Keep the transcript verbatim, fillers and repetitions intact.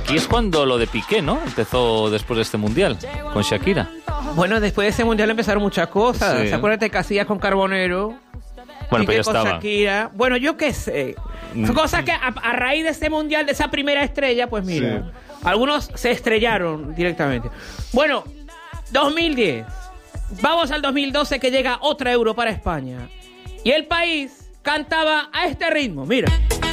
aquí es cuando lo de Piqué, ¿no? Empezó después de este Mundial, con Shakira. Bueno, después de ese Mundial empezaron muchas cosas. Sí. ¿Se acuerdan de Casillas con Carbonero? Bueno, Piqué pero ya con estaba. Shakira. Bueno, yo qué sé. Son cosas que a, a raíz de ese Mundial, de esa primera estrella, pues mira, Sí. algunos se estrellaron directamente. Bueno, dos mil diez. Vamos al dos mil doce, que llega otra Euro para España. Y el país cantaba a este ritmo, mira.